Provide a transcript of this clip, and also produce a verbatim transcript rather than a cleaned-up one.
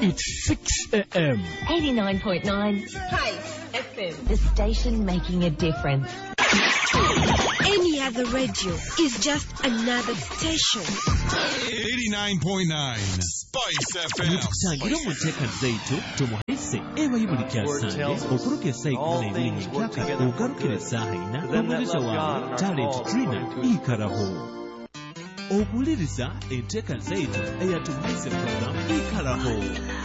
It's six a.m. eighty-nine point nine Spice F M. The station making a difference. Any other radio is just another station. eighty-nine point nine Spice F M. Mutangira muteeka zaitu tumuhise ewa yibuli kyasande okuruka essaawa ikumi n'ebiri nnyakka ogarukira essaawa ina omulizo wawe Talent Trina ikaraho okuwuliriza enteeka zaitu eyatumuhise program ikaraho.